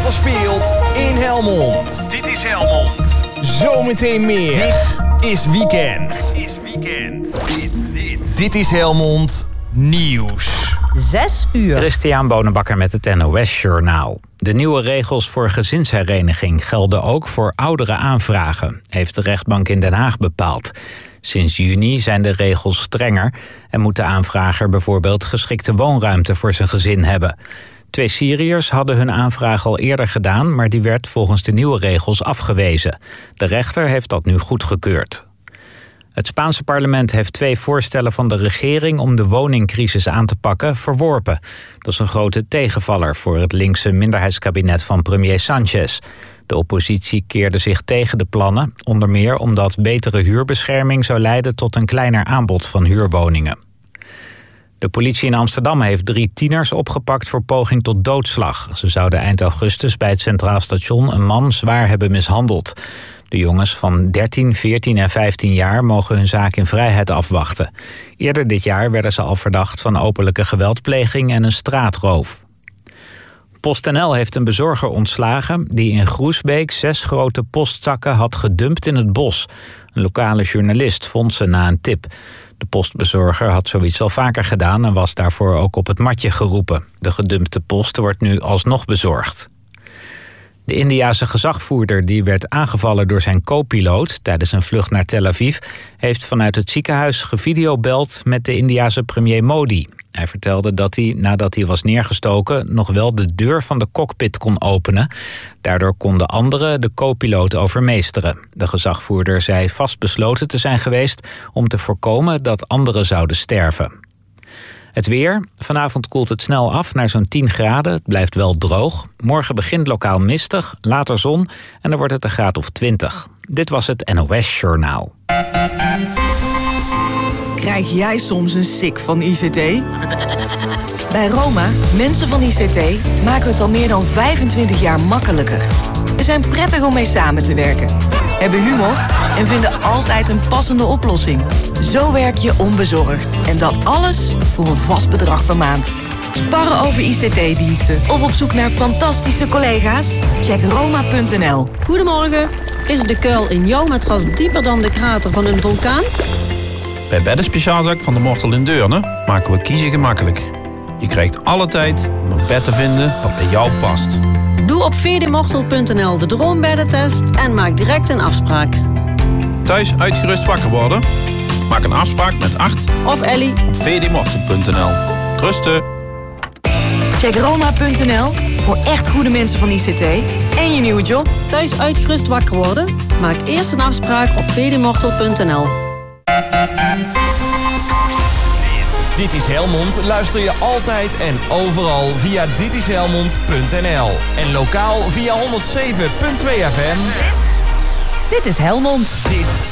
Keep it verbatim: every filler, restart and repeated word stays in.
wat er speelt in Helmond. Dit is Helmond. Zometeen meer. Dit is Weekend. Dit is Weekend. Dit, dit. Dit is Helmond Nieuws. Zes uur. Christian Bonenbakker met het N O S Journaal. De nieuwe regels voor gezinshereniging gelden ook voor oudere aanvragen, heeft de rechtbank in Den Haag bepaald. Sinds juni zijn de regels strenger en moet de aanvrager bijvoorbeeld geschikte woonruimte voor zijn gezin hebben. Twee Syriërs hadden hun aanvraag al eerder gedaan, maar die werd volgens de nieuwe regels afgewezen. De rechter heeft dat nu goedgekeurd. Het Spaanse parlement heeft twee voorstellen van de regering om de woningcrisis aan te pakken verworpen. Dat is een grote tegenvaller voor het linkse minderheidskabinet van premier Sánchez. De oppositie keerde zich tegen de plannen, onder meer omdat betere huurbescherming zou leiden tot een kleiner aanbod van huurwoningen. De politie in Amsterdam heeft drie tieners opgepakt voor poging tot doodslag. Ze zouden eind augustus bij het Centraal Station een man zwaar hebben mishandeld. De jongens van dertien, veertien en vijftien jaar mogen hun zaak in vrijheid afwachten. Eerder dit jaar werden ze al verdacht van openlijke geweldpleging en een straatroof. PostNL heeft een bezorger ontslagen die in Groesbeek zes grote postzakken had gedumpt in het bos. Een lokale journalist vond ze na een tip. De postbezorger had zoiets al vaker gedaan en was daarvoor ook op het matje geroepen. De gedumpte post wordt nu alsnog bezorgd. De Indiase gezagvoerder die werd aangevallen door zijn co-piloot tijdens een vlucht naar Tel Aviv heeft vanuit het ziekenhuis gevideobeld met de Indiase premier Modi. Hij vertelde dat hij, nadat hij was neergestoken, nog wel de deur van de cockpit kon openen. Daardoor konden anderen de co-piloot overmeesteren. De gezagvoerder zei vastbesloten te zijn geweest om te voorkomen dat anderen zouden sterven. Het weer. Vanavond koelt het snel af naar zo'n tien graden. Het blijft wel droog. Morgen begint lokaal mistig, later zon en dan wordt het een graad of twintig. Dit was het N O S Journaal. Krijg jij soms een sik van I C T? Bij Roma, mensen van I C T, maken het al meer dan vijfentwintig jaar makkelijker. We zijn prettig om mee samen te werken, hebben humor en vinden altijd een passende oplossing. Zo werk je onbezorgd. En dat alles voor een vast bedrag per maand. Sparren over I C T-diensten of op zoek naar fantastische collega's? Check roma punt n l. Goedemorgen. Is de kuil in jouw matras dieper dan de krater van een vulkaan? Bij Beddenspeciaalzaak van de Mortel in Deurne maken we kiezen gemakkelijk. Je krijgt alle tijd om een bed te vinden dat bij jou past. Doe op v d mortel punt n l de droombeddentest en maak direct een afspraak. Thuis uitgerust wakker worden? Maak een afspraak met Art of Ellie op v d mortel punt n l. Rusten. Check roma punt n l voor echt goede mensen van I C T en je nieuwe job. Thuis uitgerust wakker worden? Maak eerst een afspraak op v d mortel punt n l. Dit is Helmond luister je altijd en overal via dit is helmond punt n l en lokaal via honderdzeven punt twee F M. Dit is Helmond. Dit